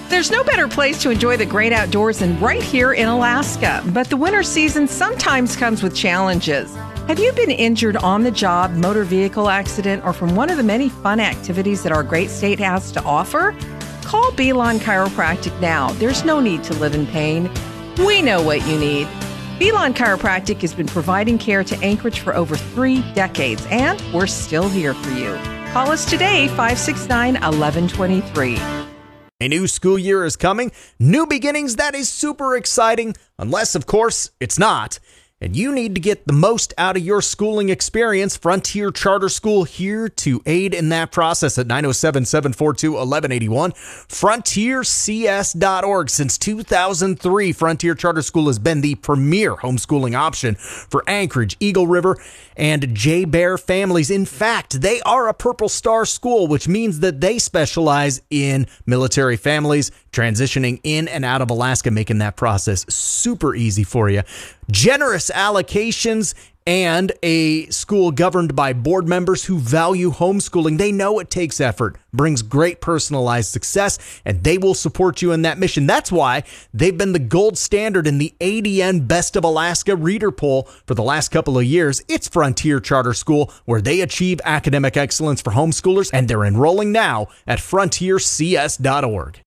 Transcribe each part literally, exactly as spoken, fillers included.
There's no better place to enjoy the great outdoors than right here in Alaska. But the winter season sometimes comes with challenges. Have you been injured on the job, motor vehicle accident, or from one of the many fun activities that our great state has to offer? Call Belon Chiropractic now. There's no need to live in pain. We know what you need. Belon Chiropractic has been providing care to Anchorage for over three decades, and we're still here for you. Call us today, five six nine, one one two three. A new school year is coming. New beginnings, that is super exciting, unless, of course, it's not. And you need to get the most out of your schooling experience. Frontier Charter School here to aid in that process at nine oh seven, seven four two, one one eight one. frontier c s dot org. Since two thousand three, Frontier Charter School has been the premier homeschooling option for Anchorage, Eagle River, and Jay-Bear families. In fact, they are a Purple Star school, which means that they specialize in military families transitioning in and out of Alaska, making that process super easy for you. Generous allocations and a school governed by board members who value homeschooling. They know it takes effort, brings great personalized success, and they will support you in that mission. That's why they've been the gold standard in the A D N Best of Alaska Reader Poll for the last couple of years. It's Frontier Charter School, where they achieve academic excellence for homeschoolers, and they're enrolling now at frontier c s dot org.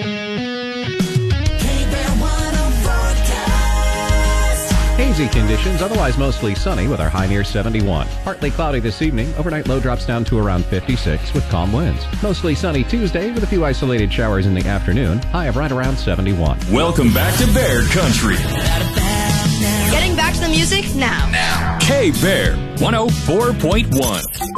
Hazy conditions, otherwise mostly sunny with our high near seventy-one. Partly cloudy this evening. Overnight low drops down to around fifty-six with calm winds. Mostly sunny Tuesday with a few isolated showers in the afternoon. High of right around seventy-one. Welcome back to Bear Country. Getting back to the music now. Now. K-Bear one oh four point one.